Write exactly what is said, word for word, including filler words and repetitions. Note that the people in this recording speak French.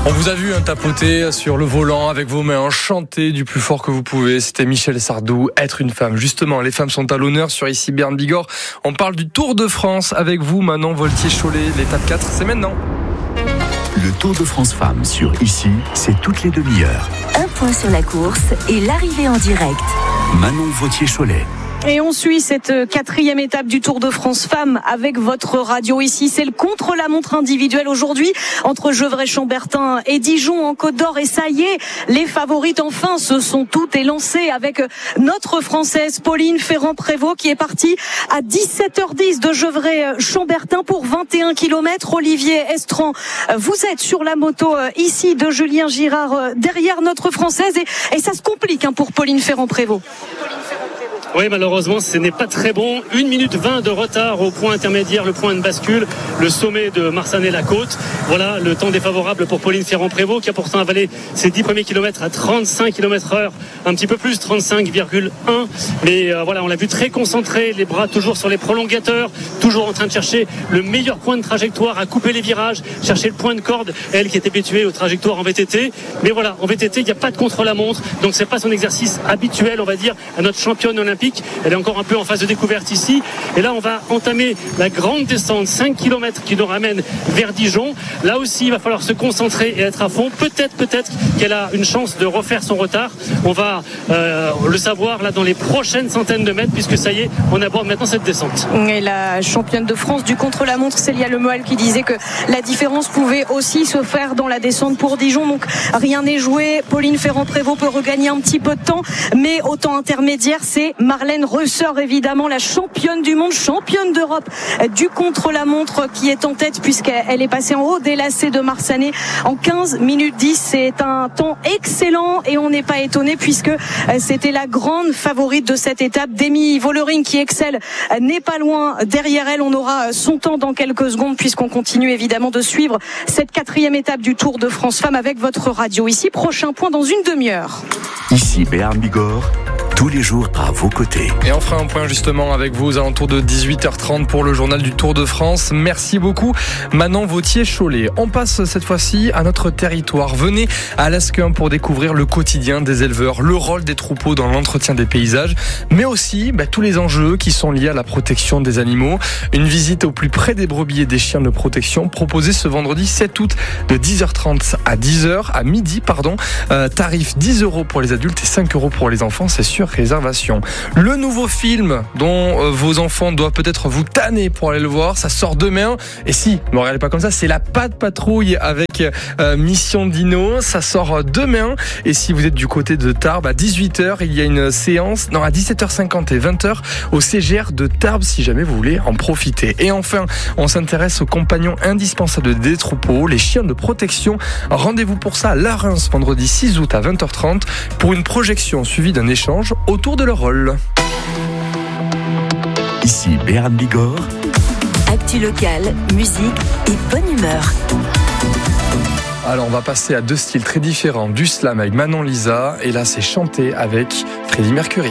On vous a vu hein, tapoter sur le volant avec vos mains, chanter du plus fort que vous pouvez. C'était Michel Sardou, Être une femme. Justement, les femmes sont à l'honneur sur Ici Berne Bigorre. On parle du Tour de France avec vous, Manon Voltier-Cholet. L'étape quatre, c'est maintenant. Le Tour de France Femmes sur Ici, c'est toutes les demi-heures. Un point sur la course et l'arrivée en direct. Manon Voltier-Cholet. Et on suit cette quatrième étape du Tour de France Femmes avec votre radio ici. C'est le contre-la-montre individuel aujourd'hui entre Gevrey-Chambertin et Dijon en Côte d'Or. Et ça y est, les favorites enfin se sont toutes élancées avec notre Française Pauline Ferrand-Prévot qui est partie à dix-sept heures dix de Gevrey-Chambertin pour vingt et un kilomètres. Olivier Estran, vous êtes sur la moto ici de Julien Girard derrière notre Française et, et ça se complique hein, pour Pauline Ferrand-Prévot. Oui, malheureusement, ce n'est pas très bon. une minute vingt de retard au point intermédiaire, le point de bascule, le sommet de Marsanne-la-Côte. Voilà le temps défavorable pour Pauline Ferrand-Prévot qui a pourtant avalé ses dix premiers kilomètres à trente-cinq kilomètres heure, un petit peu plus, trente-cinq virgule un. Mais euh, voilà, on l'a vu très concentré, les bras toujours sur les prolongateurs, toujours en train de chercher le meilleur point de trajectoire, à couper les virages, chercher le point de corde, elle qui est habituée aux trajectoires en V T T. Mais voilà, en V T T, il n'y a pas de contre-la-montre, donc c'est pas son exercice habituel, on va dire, à notre championne olympique. Elle est encore un peu en phase de découverte ici. Et là, on va entamer la grande descente, cinq kilomètres qui nous ramène vers Dijon. Là aussi, il va falloir se concentrer et être à fond. Peut-être, peut-être qu'elle a une chance de refaire son retard. On va euh, le savoir là dans les prochaines centaines de mètres, puisque ça y est, on aborde maintenant cette descente. Et la championne de France du contre-la-montre, Célia Lemoal, qui disait que la différence pouvait aussi se faire dans la descente pour Dijon. Donc rien n'est joué. Pauline Ferrand-Prévot peut regagner un petit peu de temps, mais au temps intermédiaire, c'est Marlène Reusseur, évidemment, la championne du monde, championne d'Europe du contre-la-montre qui est en tête puisqu'elle est passée en haut des lacets de Marsanne en quinze minutes dix. C'est un temps excellent et on n'est pas étonné puisque c'était la grande favorite de cette étape. Demi Vollering qui excelle n'est pas loin derrière elle. On aura son temps dans quelques secondes puisqu'on continue évidemment de suivre cette quatrième étape du Tour de France Femmes avec votre radio ici. Prochain point dans une demi-heure. Ici Berne Bigorre. Tous les jours à vos côtés. Et on fera un point justement avec vous aux alentours de dix-huit heures trente pour le journal du Tour de France. Merci beaucoup Manon Voltier-Cholet. On passe cette fois-ci à notre territoire. Venez à Lasquin pour découvrir le quotidien des éleveurs, le rôle des troupeaux dans l'entretien des paysages, mais aussi bah, tous les enjeux qui sont liés à la protection des animaux. Une visite au plus près des brebis et des chiens de protection proposée ce vendredi sept août de dix heures trente à dix heures, à midi pardon. Euh, tarif dix euros pour les adultes et cinq euros pour les enfants, c'est sûr. Réservation. Le nouveau film dont euh, vos enfants doivent peut-être vous tanner pour aller le voir, ça sort demain. Et si, ne regardez pas comme ça, c'est la Patte Patrouille avec euh, Mission Dino. Ça sort demain. Et si vous êtes du côté de Tarbes, à dix-huit heures, il y a une séance, non, à dix-sept heures cinquante et vingt heures au C G R de Tarbes si jamais vous voulez en profiter. Et enfin, on s'intéresse aux compagnons indispensables des troupeaux, les chiens de protection. Rendez-vous pour ça à La Reims, vendredi six août à vingt heures trente pour une projection suivie d'un échange autour de leur rôle. Ici Berne Bigorre. Actu locale, musique et bonne humeur. Alors on va passer à deux styles très différents, du slam avec Manon Lisa et là c'est chanter avec Freddie Mercury.